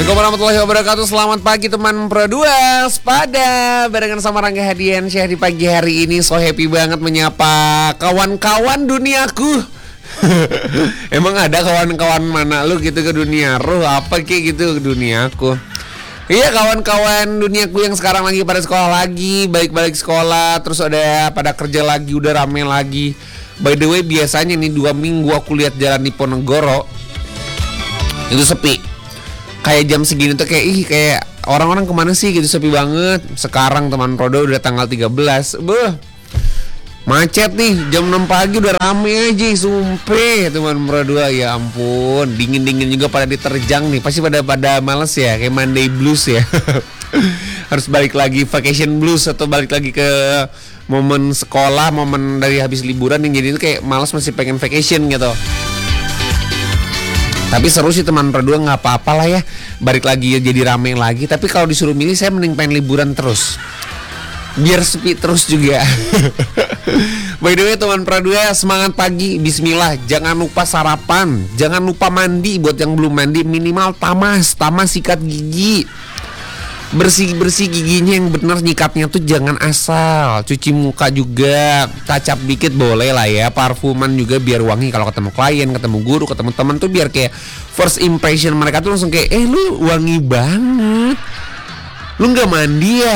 Assalamualaikum warahmatullahi wabarakatuh. Selamat pagi teman Pro 2 Sepada barengan sama Rangga Hadiansyah di pagi hari ini. So happy banget menyapa kawan-kawan duniaku. Emang ada kawan-kawan mana lu gitu ke dunia roh apa kayak gitu ke duniaku. Iya, kawan-kawan duniaku yang sekarang lagi pada sekolah lagi, balik sekolah, terus ada pada kerja lagi, udah rame lagi. By the way, biasanya nih 2 minggu aku lihat jalan di Ponegoro itu sepi. Kayak jam segini tuh kayak orang-orang kemana sih gitu, sepi banget. Sekarang teman Prodo udah tanggal 13. Macet nih, jam 6 pagi udah rame aja, sumpah teman Prodo. Ya ampun, dingin-dingin juga pada diterjang nih. Pasti pada males ya, kayak Monday blues ya. Harus balik lagi vacation blues atau balik lagi ke momen sekolah, momen dari habis liburan yang jadi itu kayak males, masih pengen vacation gitu. Tapi seru sih teman Pro 2, nggak apa-apa lah ya, balik lagi jadi rame lagi. Tapi kalau disuruh milih, saya mending pengen liburan terus, biar sepi terus juga. By the way teman Pro 2, semangat pagi, bismillah. Jangan lupa sarapan, jangan lupa mandi. Buat yang belum mandi, minimal tamas sikat gigi. Bersih giginya yang bener, nyikatnya tuh jangan asal. Cuci muka juga, touch up dikit boleh lah ya. Parfuman juga biar wangi kalau ketemu klien, ketemu guru, ketemu teman tuh biar kayak first impression mereka tuh langsung kayak lu wangi banget, lu nggak mandi ya.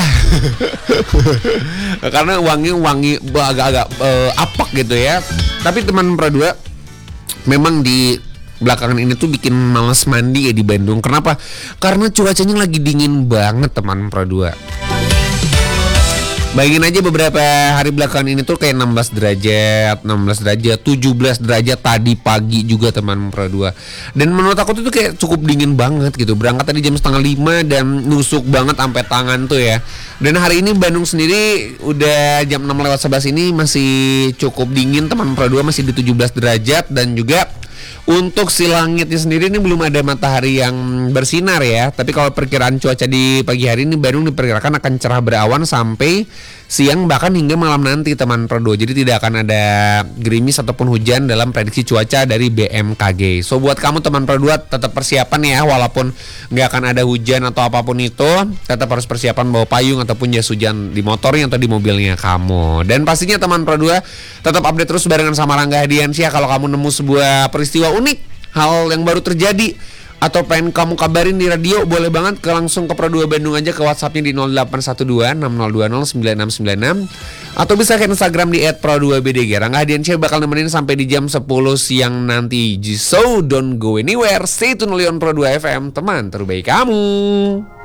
Karena wangi agak-agak apak gitu ya. Tapi teman Pro 2, memang di belakangan ini tuh bikin males mandi ya di Bandung. Kenapa? Karena cuacanya lagi dingin banget teman Pro 2. Bayangin aja beberapa hari belakangan ini tuh kayak 16 derajat, 17 derajat tadi pagi juga teman Pro 2. Dan menurut aku tuh kayak cukup dingin banget gitu. Berangkat tadi jam 4:30 dan nusuk banget sampai tangan tuh ya. Dan hari ini Bandung sendiri udah jam 6:11 ini masih cukup dingin teman Pro 2, masih di 17 derajat. Dan juga untuk si langitnya sendiri ini belum ada matahari yang bersinar ya. Tapi kalau perkiraan cuaca di pagi hari ini Bandung diperkirakan akan cerah berawan sampai siang bahkan hingga malam nanti teman Pro 2. Jadi tidak akan ada gerimis ataupun hujan dalam prediksi cuaca dari BMKG. So buat kamu teman Pro 2 tetap persiapan ya, walaupun nggak akan ada hujan atau apapun itu, tetap harus persiapan bawa payung ataupun jas hujan di motornya atau di mobilnya kamu. Dan pastinya teman Pro 2 tetap update terus barengan sama Rangga Hadiansyah. Kalau kamu nemu sebuah peristiwa unik, hal yang baru terjadi, atau pengen kamu kabarin di radio, boleh banget langsung ke Pro 2 Bandung aja, ke WhatsAppnya di 0812-6020-9696, atau bisa ke Instagram di @pro2bdg. Rangga Hadiansyah bakal nemenin sampai di jam 10 siang nanti. So don't go anywhere, stay tune only on Pro 2 FM, teman terbaik kamu.